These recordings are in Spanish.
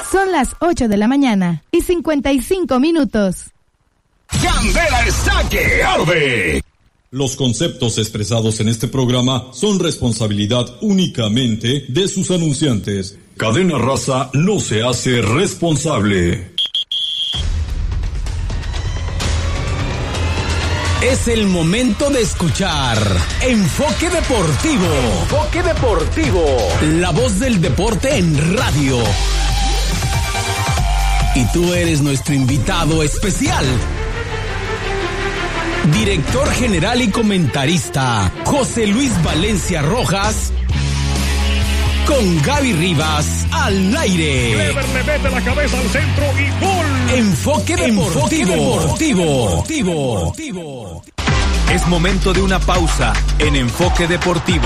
Son las 8 de la mañana y 55 minutos. Candela está que arde. Los conceptos expresados en este programa son responsabilidad únicamente de sus anunciantes. Cadena Raza no se hace responsable. Es el momento de escuchar Enfoque Deportivo. Enfoque Deportivo. La voz del deporte en radio. Y tú eres nuestro invitado especial. Director general y comentarista, José Luis Valencia Rojas, con Gaby Rivas al aire. Clever le mete la cabeza al centro y gol. Enfoque Deportivo. Es momento de una pausa en Enfoque Deportivo.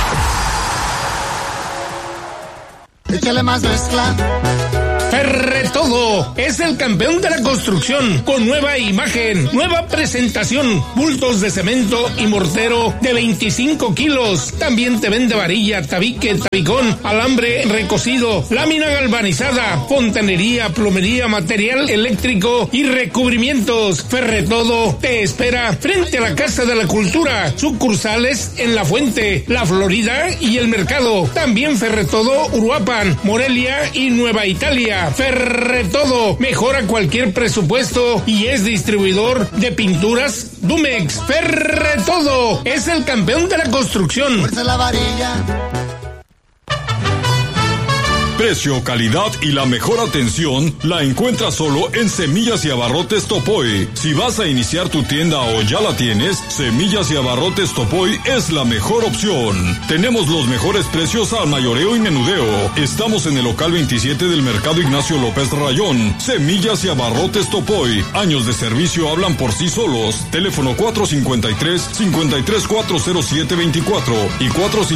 Échale más mezcla. Ferretodo es el campeón de la construcción, con nueva imagen, nueva presentación, bultos de cemento y mortero de 25 kilos. También te vende varilla, tabique, tabicón, alambre recocido, lámina galvanizada, fontanería, plomería, material eléctrico y recubrimientos. Ferretodo te espera frente a la Casa de la Cultura, sucursales en La Fuente, La Florida y El Mercado. También Ferretodo Uruapan, Morelia y Nueva Italia. Ferretodo mejora cualquier presupuesto y es distribuidor de pinturas Dumex. Ferretodo es el campeón de la construcción. Fuerza la varilla. Precio, calidad y la mejor atención la encuentras solo en Semillas y Abarrotes Topoy. Si vas a iniciar tu tienda o ya la tienes, Semillas y Abarrotes Topoy es la mejor opción. Tenemos los mejores precios al mayoreo y menudeo. Estamos en el local 27 del Mercado Ignacio López Rayón. Semillas y Abarrotes Topoy. Años de servicio hablan por sí solos. Teléfono 453-5340724 y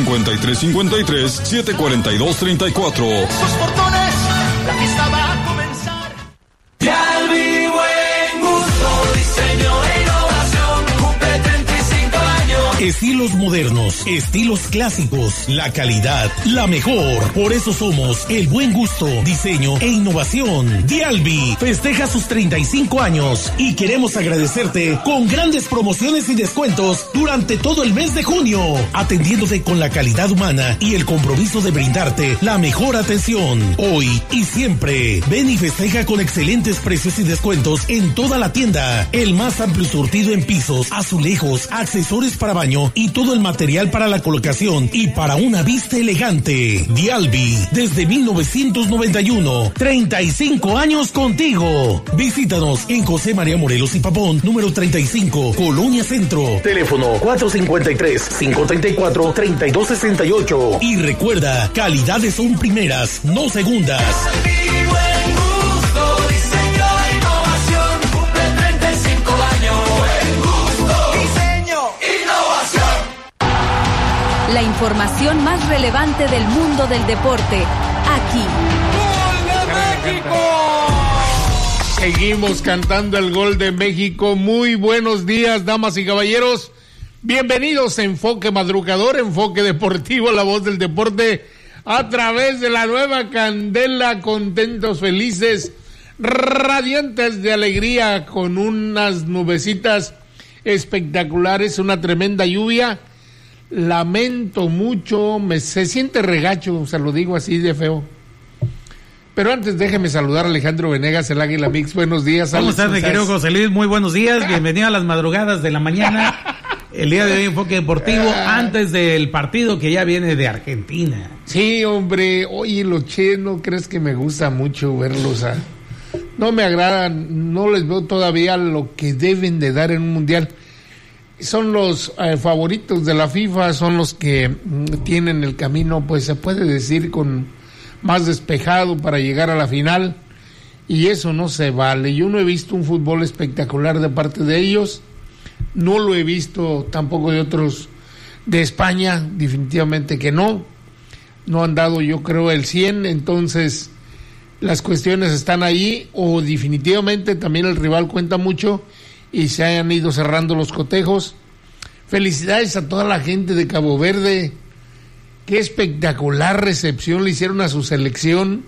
453-53-742-34. Sus portones, la fiesta va a comenzar. Dialbi, buen gusto, diseño e innovación, cumple 35 años. Estilos modernos, estilos clásicos, la calidad, la mejor. Por eso somos el buen gusto, diseño e innovación. Dialbi festeja sus 35 años y queremos agradecerte con grandes promociones y descuentos durante todo el mes de junio, atendiéndote con la calidad humana y el compromiso de brindarte la mejor atención. Hoy y siempre, ven y festeja con excelentes precios y descuentos en toda la tienda. El más amplio surtido en pisos, azulejos, accesorios para baño y todo el material para la colocación y para una vista elegante. Dialbi, desde 1991, 35 años contigo. Visítanos en José María Morelos y Pavón, número 35, Colonia Centro. Teléfono 453-534-3268. Y recuerda, calidades son primeras, no segundas. La información más relevante del mundo del deporte, aquí. ¡Gol de México! Seguimos cantando el gol de México. Muy buenos días, damas y caballeros. Bienvenidos a Enfoque Madrugador, Enfoque Deportivo, la voz del deporte, a través de la nueva Candela, contentos, felices, radiantes de alegría, con unas nubecitas espectaculares, una tremenda lluvia. Lamento mucho, se siente regacho, se lo digo así de feo. Pero antes déjeme saludar a Alejandro Venegas, el Águila Mix. Buenos días, ¿cómo estás, mi querido José Luis? Muy buenos días, bienvenido a las madrugadas de la mañana. El día de hoy Enfoque Deportivo, antes del partido que ya viene de Argentina. Sí, hombre, oye, los Che, ¿no crees que me gusta mucho verlos? No me agradan, no les veo todavía lo que deben de dar en un mundial. Son los favoritos de la FIFA, son los que tienen el camino, pues se puede decir, con más despejado para llegar a la final, y eso no se vale. Yo no he visto un fútbol espectacular de parte de ellos, no lo he visto tampoco de otros de España, definitivamente que no han dado, yo creo, el 100, entonces las cuestiones están ahí, o definitivamente también el rival cuenta mucho, y se han ido cerrando los cotejos. Felicidades a toda la gente de Cabo Verde, qué espectacular recepción le hicieron a su selección,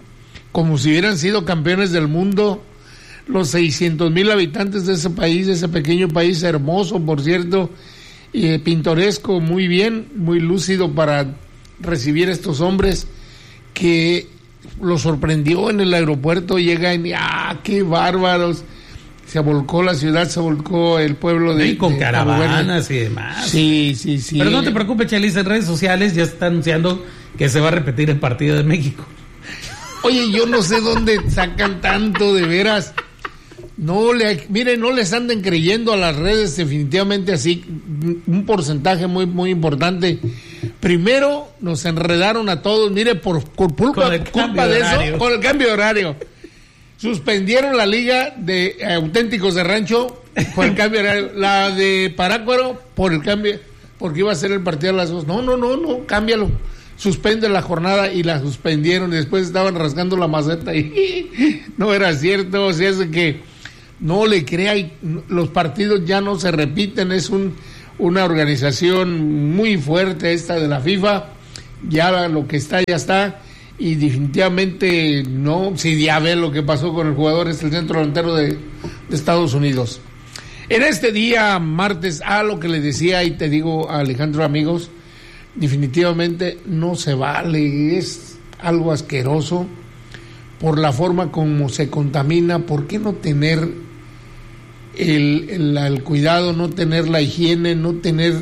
como si hubieran sido campeones del mundo. Los 600,000 habitantes de ese país, de ese pequeño país hermoso, por cierto, y pintoresco, muy bien, muy lúcido para recibir a estos hombres que los sorprendió en el aeropuerto. Llegan y qué bárbaros. Se volcó la ciudad, se volcó el pueblo de... Y con caravanas y demás. Sí. Pero no te preocupes, Chelis, en redes sociales ya está anunciando que se va a repetir el partido de México. Oye, yo no sé dónde sacan tanto, de veras. No les anden creyendo a las redes, definitivamente así, un porcentaje muy importante. Primero nos enredaron a todos, por culpa de eso, con el cambio de horario. Suspendieron la liga de auténticos de rancho por el cambio de horario, la de Parácuaro por el cambio, porque iba a ser el partido a las 2. No, cámbialo. Suspende la jornada y la suspendieron y después estaban rasgando la maceta y no era cierto. O sea, es que no le crea, los partidos ya no se repiten, es una organización muy fuerte esta de la FIFA, ya lo que está ya está, y definitivamente no, si ya ve lo que pasó con el jugador, es el centro delantero de Estados Unidos. En este día, martes, lo que le decía y te digo, Alejandro, amigos, definitivamente no se vale, es algo asqueroso por la forma como se contamina. ¿Por qué no tener el cuidado, no tener la higiene, no tener,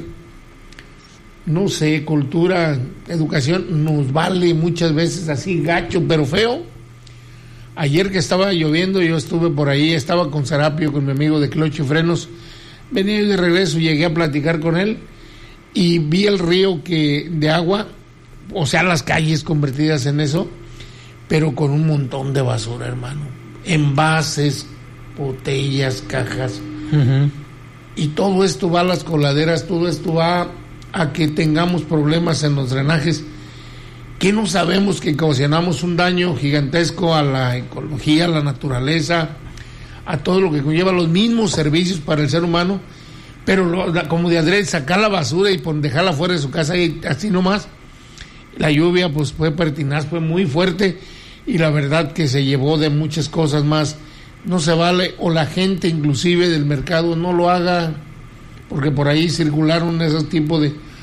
no sé, cultura, educación? Nos vale muchas veces así gacho, pero feo. Ayer que estaba lloviendo, yo estuve por ahí, estaba con Serapio, con mi amigo de Cloche y Frenos, venía de regreso, llegué a platicar con él y vi el río de agua, o sea, las calles convertidas en eso, pero con un montón de basura, hermano, envases, botellas, cajas, y todo esto va a las coladeras, todo esto va a que tengamos problemas en los drenajes, que no sabemos, que ocasionamos un daño gigantesco a la ecología, a la naturaleza, a todo lo que conlleva los mismos servicios para el ser humano, pero como de adrede, sacar la basura y dejarla fuera de su casa y así nomás. La lluvia pues fue pertinaz, fue muy fuerte, y la verdad que se llevó de muchas cosas más. No se vale, o la gente inclusive del mercado no lo haga, porque por ahí circularon esos tipos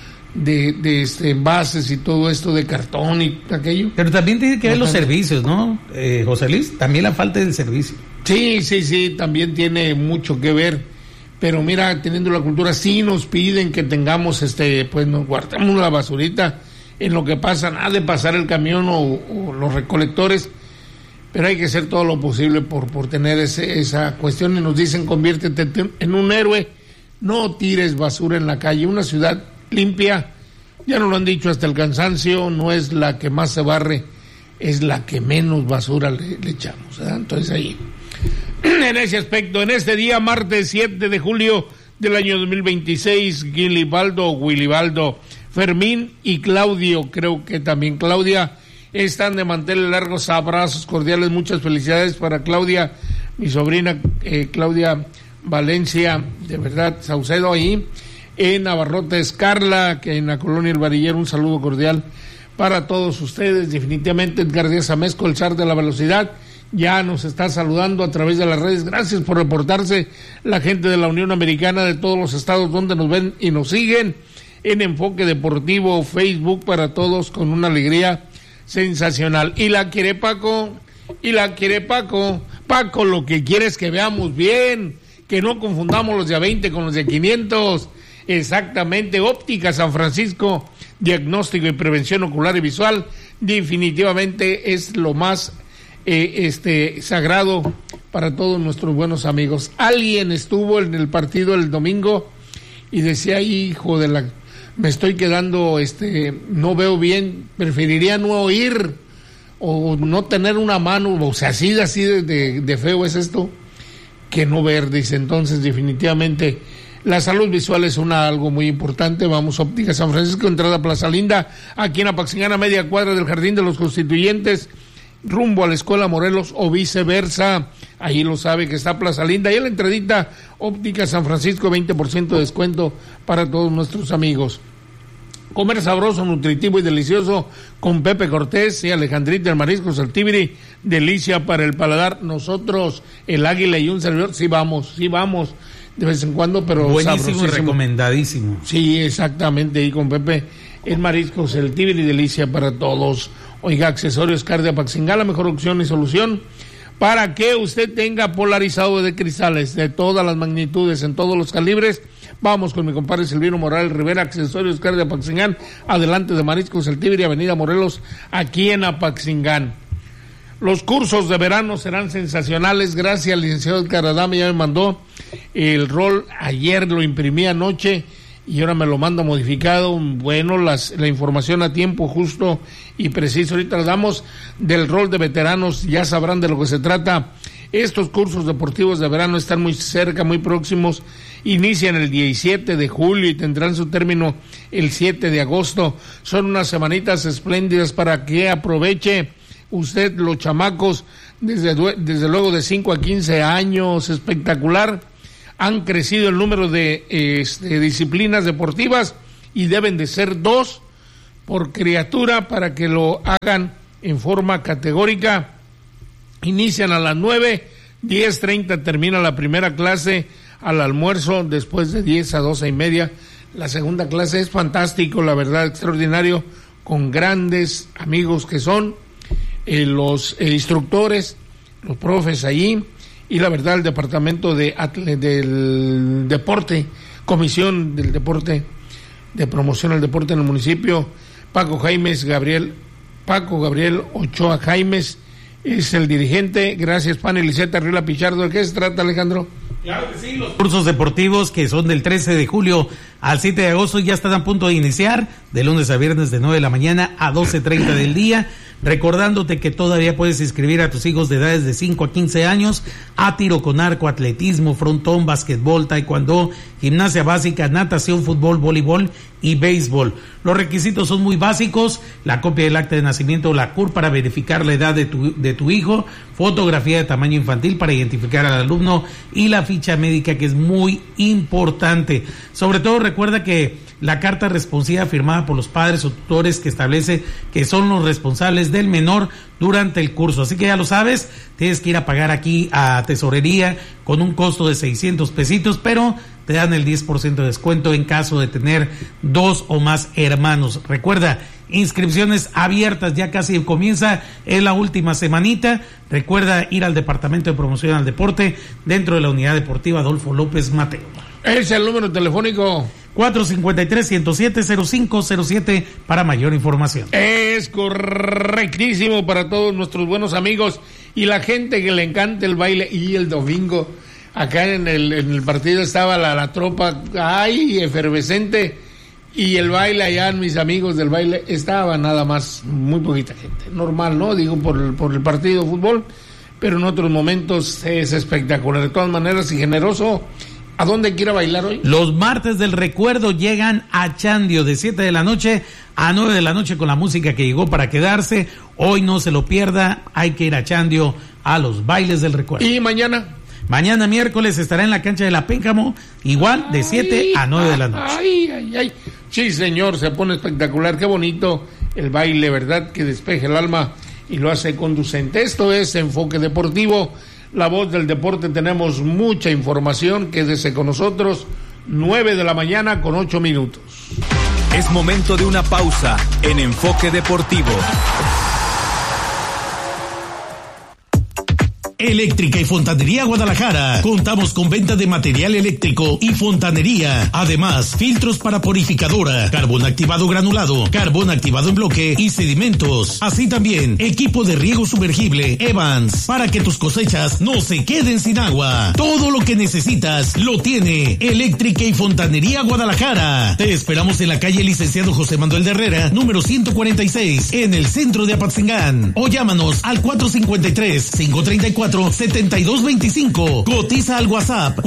de envases y todo esto de cartón y aquello. Pero también tiene que ver los servicios, ¿no, José Luis? También la falta del servicio. Sí, también tiene mucho que ver. Pero mira, teniendo la cultura, sí nos piden que tengamos, pues nos guardamos la basurita en lo que pasa, nada de pasar el camión o los recolectores, pero hay que hacer todo lo posible por tener esa cuestión. Y nos dicen, conviértete en un héroe, no tires basura en la calle. Una ciudad limpia, ya nos lo han dicho hasta el cansancio, no es la que más se barre, es la que menos basura le echamos, ¿verdad? Entonces ahí, en ese aspecto, en este día, martes 7 de julio del año 2026, Wilibaldo, Fermín y Claudio, creo que también Claudia, están de manteles largos, abrazos cordiales, muchas felicidades para Claudia, mi sobrina Claudia Valencia, de verdad, Saucedo ahí, en Navarrotes, Carla, que en la colonia El Varillero, un saludo cordial para todos ustedes. Definitivamente Edgar Díaz Amezco, el zar de la velocidad, ya nos está saludando a través de las redes. Gracias por reportarse, la gente de la Unión Americana, de todos los estados donde nos ven y nos siguen, en Enfoque Deportivo, Facebook, para todos, con una alegría sensacional. Y la quiere Paco, Paco, lo que quiere es que veamos bien, que no confundamos los de A20 con los de 500, exactamente. Óptica San Francisco, diagnóstico y prevención ocular y visual, definitivamente es lo más sagrado para todos nuestros buenos amigos. Alguien estuvo en el partido el domingo y decía, hijo de la, me estoy quedando, no veo bien, preferiría no oír o no tener una mano, o sea, así de feo es esto, que no ver, dice. Entonces definitivamente la salud visual es algo muy importante. Vamos a Óptica San Francisco, entrada Plaza Linda, aquí en Apaxingana, media cuadra del Jardín de los Constituyentes, rumbo a la Escuela Morelos o viceversa. Ahí lo sabe que está Plaza Linda, y en la entradita Óptica San Francisco, 20% de descuento para todos nuestros amigos. Comer sabroso, nutritivo y delicioso con Pepe Cortés y Alejandrita el Mariscos El Tibiri, delicia para el paladar. Nosotros, el Águila y un servidor, sí vamos de vez en cuando, pero buenísimo y recomendadísimo. Sí, exactamente, y con Pepe el Mariscos El Tibiri, delicia para todos. Oiga, Accesorios Cardia Apaxingán, la mejor opción y solución para que usted tenga polarizado de cristales de todas las magnitudes, en todos los calibres. Vamos con mi compadre Silvino Morales Rivera, Accesorios Cardia Apaxingán, adelante de Mariscos El Tibiri, Avenida Morelos, aquí en Apaxingán. Los cursos de verano serán sensacionales, gracias al licenciado Edgar Adame, ya me mandó el rol, ayer lo imprimí anoche y ahora me lo manda modificado. Bueno, la información a tiempo justo y preciso. Ahorita les damos del rol de veteranos, ya sabrán de lo que se trata. Estos cursos deportivos de verano están muy cerca, muy próximos. Inician el 17 de julio y tendrán su término el 7 de agosto. Son unas semanitas espléndidas para que aproveche usted, los chamacos, desde luego de 5 a 15 años, espectacular. Han crecido el número de disciplinas deportivas y deben de ser 2 por criatura para que lo hagan en forma categórica. Inician a las 9, 10:30 termina la primera clase, al almuerzo después de 10 a 12:30. La segunda clase es fantástico, la verdad, extraordinario, con grandes amigos que son los instructores, los profes allí. Y la verdad, el departamento del deporte, comisión del deporte, de promoción al deporte en el municipio, Paco Gabriel Ochoa Jaimes es el dirigente. Gracias, Pan Eliseta Rila Pichardo. ¿De qué se trata, Alejandro? Claro que sí, los cursos deportivos que son del 13 de julio al 7 de agosto ya están a punto de iniciar, de lunes a viernes de 9 de la mañana a 12:30 del día. Recordándote que todavía puedes inscribir a tus hijos de edades de 5 a 15 años a tiro con arco, atletismo, frontón, basquetbol, taekwondo, gimnasia básica, natación, fútbol, voleibol y béisbol. Los requisitos son muy básicos: la copia del acta de nacimiento o la CUR para verificar la edad de tu hijo, fotografía de tamaño infantil para identificar al alumno y la ficha médica, que es muy importante. Sobre todo recuerda que la carta responsiva firmada por los padres o tutores que establece que son los responsables del menor durante el curso. Así que ya lo sabes, tienes que ir a pagar aquí a tesorería con un costo de 600 pesitos, pero te dan el 10% de descuento en caso de tener 2 o más hermanos. Recuerda, inscripciones abiertas, ya casi comienza, es la última semanita. Recuerda ir al Departamento de Promoción al Deporte dentro de la Unidad Deportiva Adolfo López Mateo. Es el número telefónico 453-107-0507 para mayor información. Es correctísimo para todos nuestros buenos amigos y la gente que le encanta el baile. Y el domingo acá en el partido estaba la tropa, ay, efervescente, y el baile allá, mis amigos del baile, estaba nada más muy poquita gente, normal, ¿no? Digo, por el partido de fútbol, pero en otros momentos es espectacular, de todas maneras, y generoso. ¿A dónde quiere bailar hoy? Los martes del recuerdo llegan a Chandio de 7 de la noche a 9 de la noche con la música que llegó para quedarse. Hoy no se lo pierda, hay que ir a Chandio a los bailes del recuerdo. ¿Y mañana? Mañana miércoles estará en la cancha de la Pénjamo, igual de 7 a 9 de la noche. Ay. Sí, señor, se pone espectacular, qué bonito el baile, ¿verdad? Que despeje el alma y lo hace conducente. Esto es Enfoque Deportivo. La voz del deporte, tenemos mucha información, quédese con nosotros, 9 de la mañana con 8 minutos. Es momento de una pausa en Enfoque Deportivo. Eléctrica y Fontanería Guadalajara. Contamos con venta de material eléctrico y fontanería. Además, filtros para purificadora, carbón activado granulado, carbón activado en bloque y sedimentos. Así también, equipo de riego sumergible Evans, para que tus cosechas no se queden sin agua. Todo lo que necesitas lo tiene Eléctrica y Fontanería Guadalajara. Te esperamos en la calle Licenciado José Manuel de Herrera, número 146, en el centro de Apaxingán. O llámanos al 453-534-7225. Cotiza al WhatsApp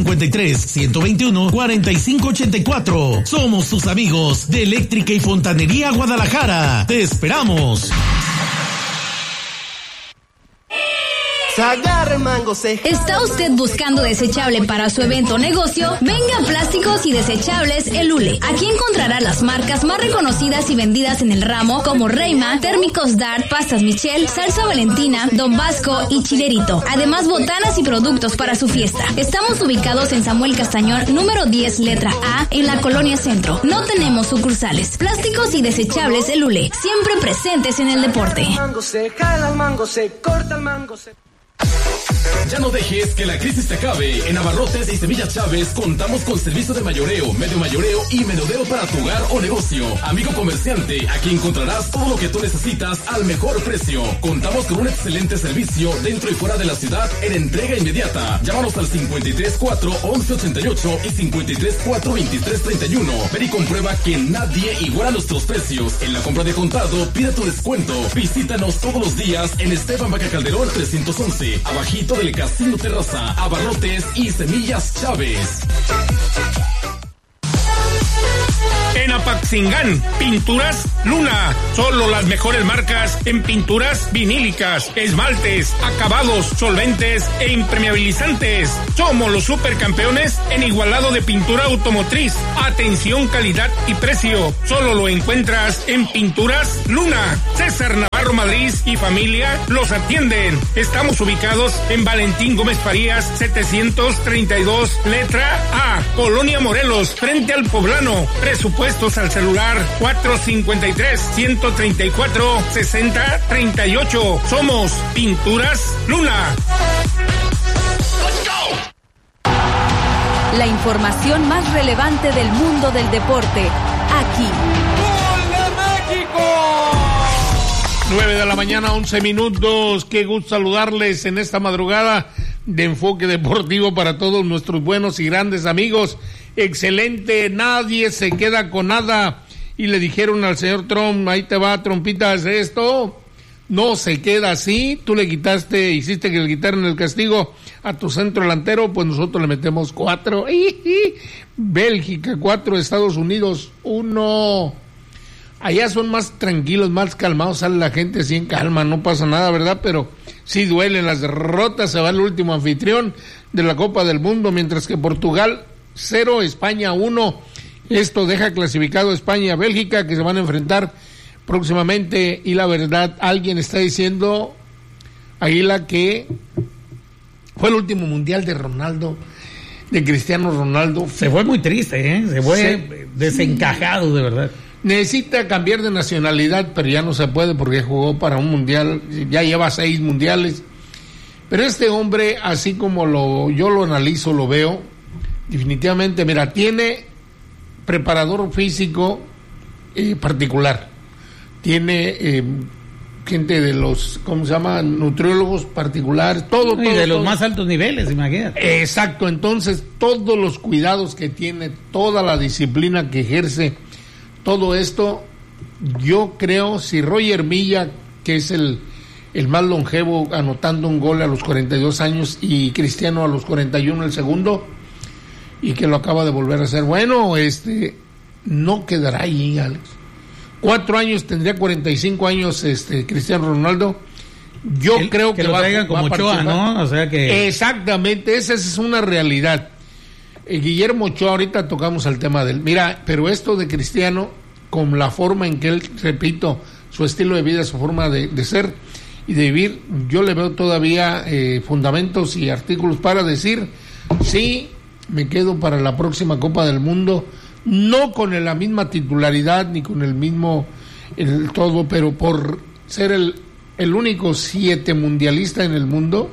453-121-4584. Somos tus amigos de Eléctrica y Fontanería Guadalajara. Te esperamos. agarre mango se... ¿Está usted buscando desechable para su evento o negocio? Venga a Plásticos y Desechables El Hule. Aquí encontrará las marcas más reconocidas y vendidas en el ramo, como Reyma, Térmicos Dart, Pastas Michel, Salsa Valentina, Don Vasco y Chilerito. Además, botanas y productos para su fiesta. Estamos ubicados en Samuel Castañón, número 10, letra A, en la Colonia Centro. No tenemos sucursales. Plásticos y Desechables El Hule, siempre presentes en el deporte. Mango se jala el mango, se corta el mango, se... Ya no dejes que la crisis te acabe. En Abarrotes y Semillas Chávez contamos con servicio de mayoreo, medio mayoreo y menudeo para tu hogar o negocio. Amigo comerciante, aquí encontrarás todo lo que tú necesitas al mejor precio. Contamos con un excelente servicio dentro y fuera de la ciudad en entrega inmediata. Llámanos al 53-4-1188 y 53-4-2331. Ven y comprueba que nadie iguala nuestros precios. En la compra de contado, pide tu descuento. Visítanos todos los días en Esteban Vaca Calderón 311, abajito del Casino Terraza, Abarrotes y Semillas Chávez. En Apaxingán, Pinturas Luna. Solo las mejores marcas en pinturas vinílicas, esmaltes, acabados, solventes e impermeabilizantes. Somos los supercampeones en igualado de pintura automotriz. Atención, calidad y precio. Solo lo encuentras en Pinturas Luna. César Navarro Madrid y familia los atienden. Estamos ubicados en Valentín Gómez Farías 732, letra A, Colonia Morelos, frente al Poblano. Presupuestos al celular 453-134-6038. Somos Pinturas Luna. La información más relevante del mundo del deporte, aquí. ¡Gol de México! 9 de la mañana, 11 minutos. Qué gusto saludarles en esta madrugada de Enfoque Deportivo para todos nuestros buenos y grandes amigos. Excelente, nadie se queda con nada. Y le dijeron al señor Trump, ahí te va, trompitas, esto no se queda así. Tú le quitaste, hiciste que le quitaran el castigo a tu centro delantero, pues nosotros le metemos 4. Bélgica 4, Estados Unidos 1. Allá son más tranquilos, más calmados, sale la gente así en calma, no pasa nada, ¿verdad? Pero sí duelen las derrotas, se va el último anfitrión de la Copa del Mundo, mientras que Portugal 0, España 1. Esto deja clasificado España y a Bélgica, que se van a enfrentar próximamente. Y la verdad, alguien está diciendo, Águila, que fue el último mundial de Ronaldo, de Cristiano Ronaldo. Se fue muy triste, se fue desencajado, de verdad. Necesita cambiar de nacionalidad, pero ya no se puede porque jugó para un mundial, ya lleva 6 mundiales. Pero este hombre, así como yo lo analizo, lo veo, definitivamente, mira, tiene preparador físico particular, tiene gente de los, ¿cómo se llama? Nutriólogos particulares, todo. Y de los más altos niveles, imagínate. Exacto, entonces todos los cuidados que tiene, toda la disciplina que ejerce, todo esto, yo creo, si Roger Milla, que es el más longevo, anotando un gol a los 42 años y Cristiano a los 41 el segundo, y que lo acaba de volver a hacer, bueno, no quedará ahí, Alex. 4 años, tendría 45 años Cristiano Ronaldo. Yo creo que lo traigan como Ochoa, ¿no? O sea que... Exactamente, esa es una realidad. Guillermo Ochoa, ahorita tocamos el tema de él. Mira, pero esto de Cristiano, con la forma en que él, repito, su estilo de vida, su forma de ser y de vivir, yo le veo todavía fundamentos y artículos para decir, sí, me quedo para la próxima Copa del Mundo, no con la misma titularidad ni con el mismo todo, pero por ser el único 7 mundialista en el mundo,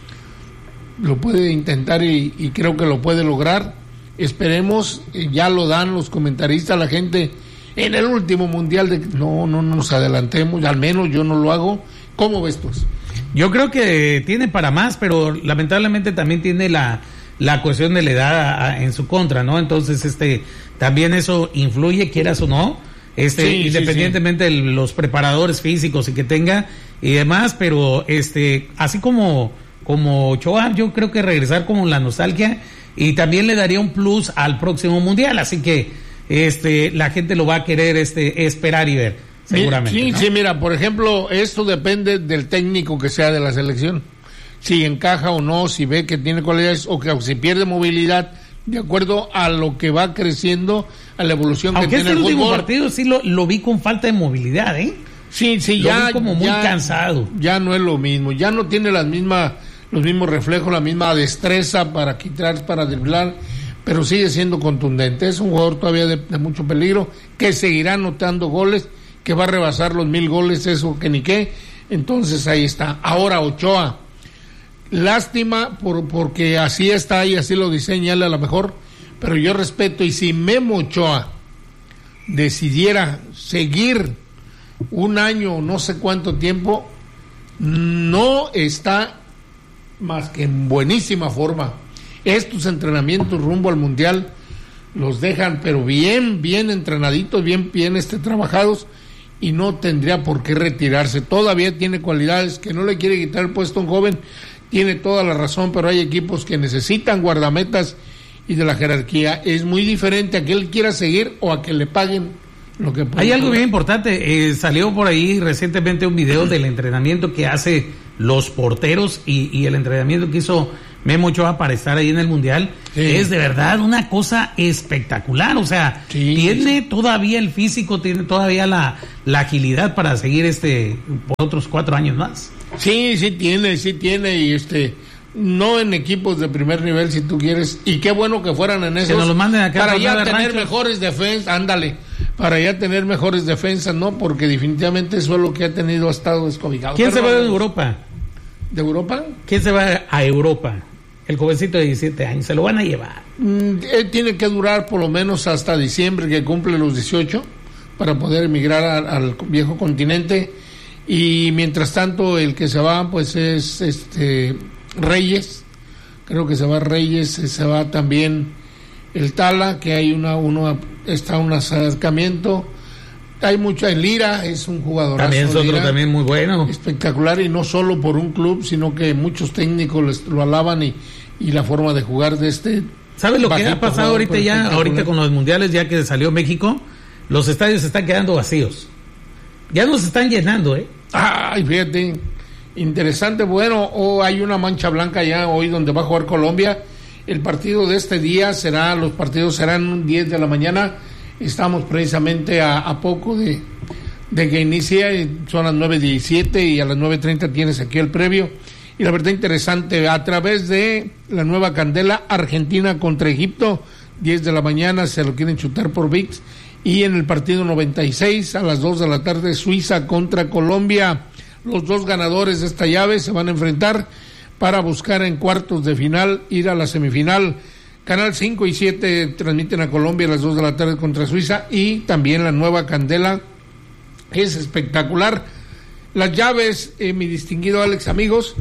lo puede intentar y creo que lo puede lograr. Esperemos, ya lo dan los comentaristas, la gente, en el último mundial no nos adelantemos, al menos yo no lo hago. ¿Cómo ves tú? Yo creo que tiene para más, pero lamentablemente también tiene la cuestión de la edad en su contra, ¿no? Entonces, también eso influye, quieras o no, independientemente de los preparadores físicos y que tenga y demás, pero así como Ochoa, yo creo que regresar como la nostalgia y también le daría un plus al próximo mundial, así que la gente lo va a querer esperar y ver, seguramente. Sí, ¿no? sí, mira, por ejemplo, esto depende del técnico que sea de la selección. si encaja o no, si ve que tiene cualidades o si pierde movilidad, de acuerdo a lo que va creciendo, a la evolución aunque que tiene el fútbol. Último partido sí lo vi con falta de movilidad, ¿eh? Sí, lo ya vi como muy cansado. Ya no es lo mismo, ya no tiene los mismos reflejos, la misma destreza para quitar, para driblar, pero sigue siendo contundente. Es un jugador todavía de mucho peligro, que seguirá anotando goles, que va a rebasar los 1000 goles, eso que ni qué. Entonces ahí está. Ahora Ochoa, lástima porque así está y así lo diseña él a lo mejor, pero yo respeto, y si Memo Ochoa decidiera seguir un año, no sé cuánto tiempo, no está más que en buenísima forma. Estos entrenamientos rumbo al Mundial los dejan pero bien entrenaditos, bien trabajados, y no tendría por qué retirarse. Todavía tiene cualidades, que no le quiere quitar el puesto a un joven, tiene toda la razón, pero hay equipos que necesitan guardametas y de la jerarquía. Es muy diferente a que él quiera seguir o a que le paguen lo que puede. Hay algo bien importante, salió por ahí recientemente un video del entrenamiento que hace los porteros y el entrenamiento que hizo Memo Ochoa para estar ahí en el Mundial. Sí. Es de verdad una cosa espectacular, o sea, tiene todavía el físico, tiene todavía la agilidad para seguir por otros 4 años más. Sí tiene, y no en equipos de primer nivel, si tú quieres, y qué bueno que fueran en esos, que nos lo manden acá para ya tener mejores defensas, para ya tener mejores defensas, ¿no? Porque definitivamente eso es lo que ha estado descobijado. ¿Quién se va de Europa? ¿De Europa? ¿Quién se va a Europa? El jovencito de 17 años, se lo van a llevar. Él tiene que durar por lo menos hasta diciembre, que cumple los 18, para poder emigrar al viejo continente. Y mientras tanto, el que se va, pues es Reyes. Creo que se va Reyes, se va también el Tala, que hay está un acercamiento. Hay mucha, el Lira es un jugador. También es otro también muy bueno. Espectacular, y no solo por un club, sino que muchos técnicos lo alaban y la forma de jugar de ¿Sabes lo que ha pasado ahorita con los mundiales, ya que salió México? Los estadios se están quedando vacíos. Ya no se están llenando, ¿eh? Ay, fíjate, interesante. Bueno, hay una mancha blanca ya hoy donde va a jugar Colombia. El partido de este día los partidos serán 10 de la mañana. Estamos precisamente a poco de que inicie, son las 9:17 y a las 9:30 tienes aquí el previo. Y la verdad interesante, a través de la nueva candela, Argentina contra Egipto, 10 de la mañana, se lo quieren chutar por ViX. Y en el partido 96, a las 2 de la tarde, Suiza contra Colombia. Los dos ganadores de esta llave se van a enfrentar para buscar en cuartos de final ir a la semifinal. Canal 5 y 7 transmiten a Colombia a las 2 de la tarde contra Suiza, y también la nueva candela es espectacular. Las llaves, mi distinguido Alex, amigos,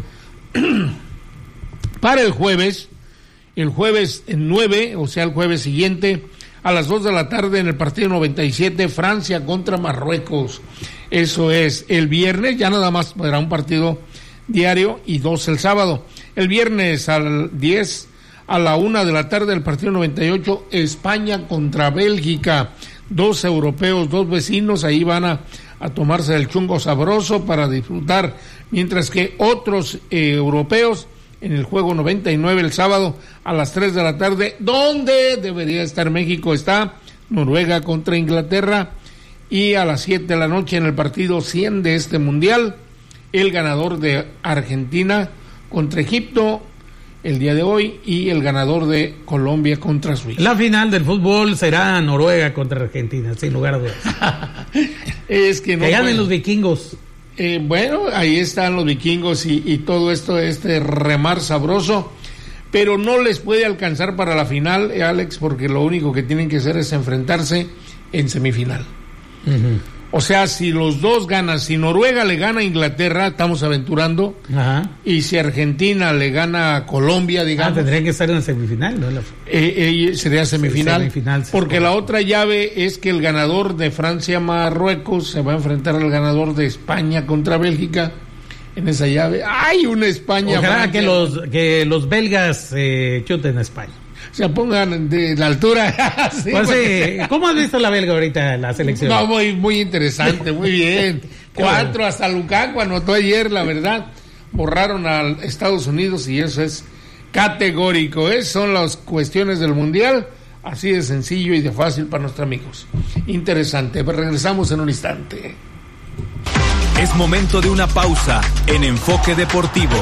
para el jueves en 9, o sea el jueves siguiente, a las 2 de la tarde en el partido 97, Francia contra Marruecos. Eso es el viernes, ya nada más será un partido diario, y 2 el sábado. El viernes al 10, a la 1 de la tarde, el partido 98, España contra Bélgica. 2 europeos, 2 vecinos, ahí van a tomarse el chungo sabroso para disfrutar, mientras que otros europeos en el juego 99 el sábado a las 3 de la tarde, donde debería estar México, está Noruega contra Inglaterra, y a las 7 de la noche en el partido 100 de este mundial, el ganador de Argentina contra Egipto el día de hoy, y el ganador de Colombia contra Suiza. La final del fútbol será Noruega contra Argentina, sin lugar a dudas. Es que no ganen los vikingos. Bueno, ahí están los vikingos y todo esto, remar sabroso, pero no les puede alcanzar para la final, Alex, porque lo único que tienen que hacer es enfrentarse en semifinal. Uh-huh. O sea, si los dos ganan, si Noruega le gana a Inglaterra, estamos aventurando. Ajá. Y si Argentina le gana a Colombia, digamos. Tendrían que estar en la semifinal, ¿no? Sería semifinal. Porque la otra llave es que el ganador de Francia-Marruecos se va a enfrentar al ganador de España contra Bélgica. En esa llave hay una España. Ojalá que los belgas chuten a España. Se pongan de la altura. Sí, pues, ¿cómo has visto la belga ahorita, la selección? No, muy interesante, muy bien. 4 hasta Lukaku anotó ayer, la verdad. borraron a Estados Unidos y eso es categórico. Esas son las cuestiones del Mundial, así de sencillo y de fácil para nuestros amigos. Interesante, pues regresamos en un instante. Es momento de una pausa en Enfoque Deportivo.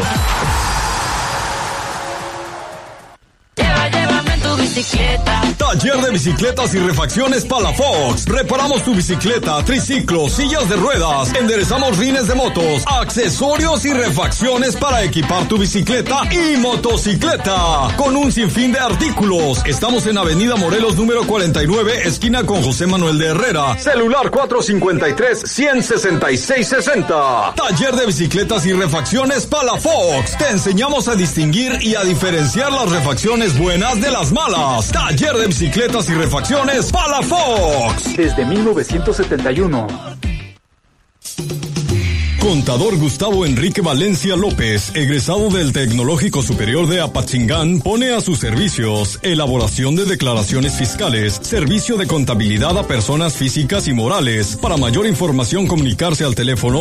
Llévame en tu bicicleta. Taller de bicicletas y refacciones Palafox. Reparamos tu bicicleta, triciclo, sillas de ruedas. Enderezamos rines de motos, accesorios y refacciones para equipar tu bicicleta y motocicleta. Con un sinfín de artículos. Estamos en Avenida Morelos número 49, esquina con José Manuel de Herrera. Celular 453-166-60. Taller de bicicletas y refacciones Palafox. Te enseñamos a distinguir y a diferenciar las refacciones buenas de las malas. Taller de bicicletas y refacciones Palafox. Desde 1971. Contador Gustavo Enrique Valencia López, egresado del Tecnológico Superior de Apatzingán, pone a sus servicios elaboración de declaraciones fiscales, servicio de contabilidad a personas físicas y morales. Para mayor información, comunicarse al teléfono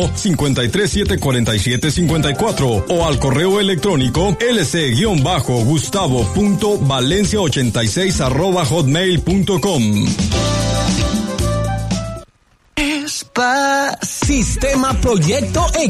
5374754 o al correo electrónico lc-gustavo.valencia86@hotmail.com. Sistema Proyecto